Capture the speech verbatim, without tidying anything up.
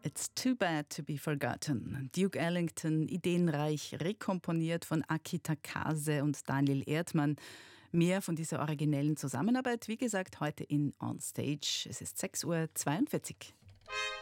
It's Too Bad to Be Forgotten. Duke Ellington, ideenreich rekomponiert von Aki Takase und Daniel Erdmann. Mehr von dieser originellen Zusammenarbeit, wie gesagt, heute in On Stage. Es ist sechs Uhr zweiundvierzig.